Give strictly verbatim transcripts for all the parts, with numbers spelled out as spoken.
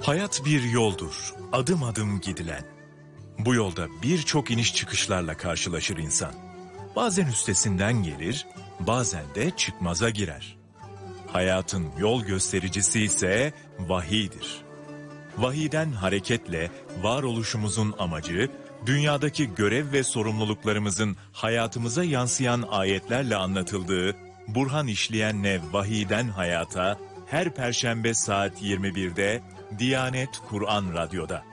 Hayat bir yoldur, adım adım gidilen. Bu yolda birçok iniş çıkışlarla karşılaşır insan. Bazen üstesinden gelir, bazen de çıkmaza girer. Hayatın yol göstericisi ise vahiydir. Vahiyden hareketle varoluşumuzun amacı, dünyadaki görev ve sorumluluklarımızın hayatımıza yansıyan ayetlerle anlatıldığı Burhan İşleyen'le Vahiyden Hayata her Perşembe saat yirmi birde Diyanet Kur'an Radyo'da.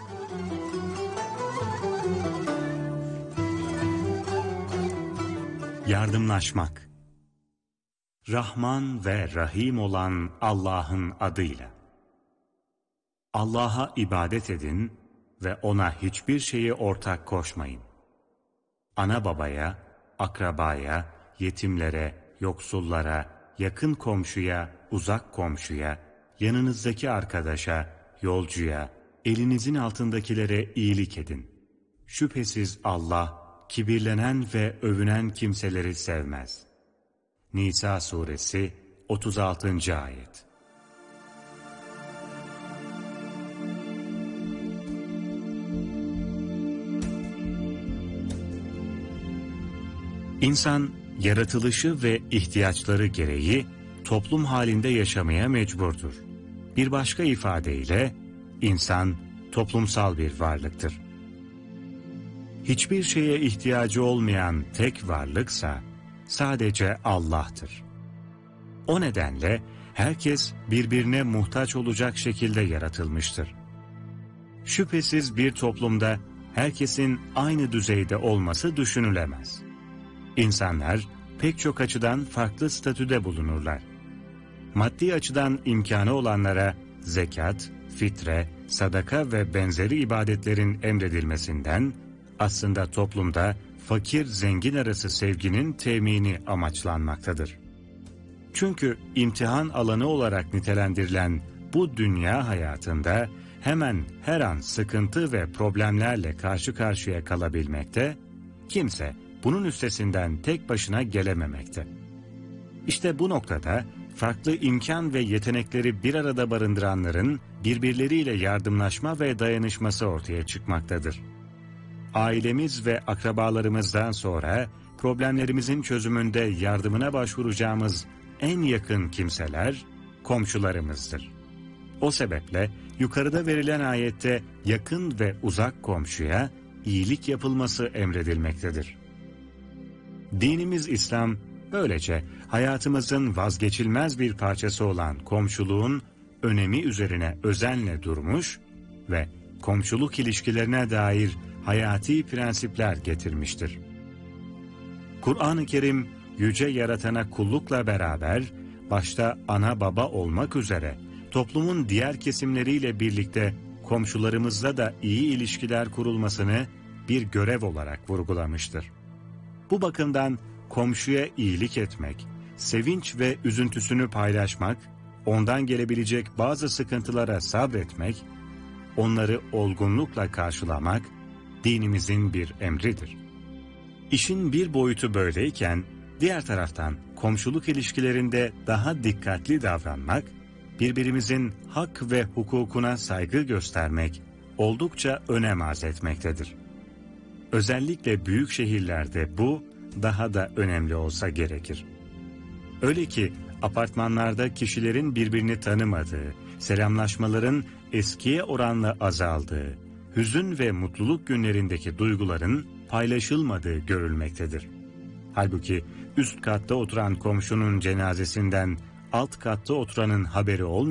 Yardımlaşmak. Rahman ve Rahim olan Allah'ın adıyla. Allah'a ibadet edin ve O'na hiçbir şeyi ortak koşmayın. Ana babaya, akrabaya, yetimlere, yoksullara, yakın komşuya, uzak komşuya, yanınızdaki arkadaşa, yolcuya, elinizin altındakilere iyilik edin. Şüphesiz Allah, kibirlenen ve övünen kimseleri sevmez. Nisa suresi otuz altıncı ayet. İnsan, yaratılışı ve ihtiyaçları gereği toplum halinde yaşamaya mecburdur. Bir başka ifadeyle, insan toplumsal bir varlıktır. Hiçbir şeye ihtiyacı olmayan tek varlıksa sadece Allah'tır. O nedenle herkes birbirine muhtaç olacak şekilde yaratılmıştır. Şüphesiz bir toplumda herkesin aynı düzeyde olması düşünülemez. İnsanlar pek çok açıdan farklı statüde bulunurlar. Maddi açıdan imkanı olanlara zekat, fitre, sadaka ve benzeri ibadetlerin emredilmesinden, aslında toplumda fakir-zengin arası sevginin temini amaçlanmaktadır. Çünkü imtihan alanı olarak nitelendirilen bu dünya hayatında hemen her an sıkıntı ve problemlerle karşı karşıya kalabilmekte, kimse bunun üstesinden tek başına gelememekte. İşte bu noktada farklı imkan ve yetenekleri bir arada barındıranların birbirleriyle yardımlaşma ve dayanışması ortaya çıkmaktadır. Ailemiz ve akrabalarımızdan sonra problemlerimizin çözümünde yardımına başvuracağımız en yakın kimseler komşularımızdır. O sebeple yukarıda verilen ayette yakın ve uzak komşuya iyilik yapılması emredilmektedir. Dinimiz İslam, böylece hayatımızın vazgeçilmez bir parçası olan komşuluğun önemi üzerine özenle durmuş ve komşuluk ilişkilerine dair hayati prensipler getirmiştir. Kur'an-ı Kerim, yüce yaratana kullukla beraber, başta ana baba olmak üzere, toplumun diğer kesimleriyle birlikte komşularımızla da iyi ilişkiler kurulmasını bir görev olarak vurgulamıştır. Bu bakımdan komşuya iyilik etmek, sevinç ve üzüntüsünü paylaşmak, ondan gelebilecek bazı sıkıntılara sabretmek, onları olgunlukla karşılamak, dinimizin bir emridir. İşin bir boyutu böyleyken, diğer taraftan komşuluk ilişkilerinde daha dikkatli davranmak, birbirimizin hak ve hukukuna saygı göstermek, oldukça önem arz etmektedir. Özellikle büyük şehirlerde bu daha da önemli olsa gerekir. Öyle ki apartmanlarda kişilerin birbirini tanımadığı, selamlaşmaların eskiye oranla azaldığı, hüzün ve mutluluk günlerindeki duyguların paylaşılmadığı görülmektedir. Halbuki üst katta oturan komşunun cenazesinden alt katta oturanın haberi olmuyor.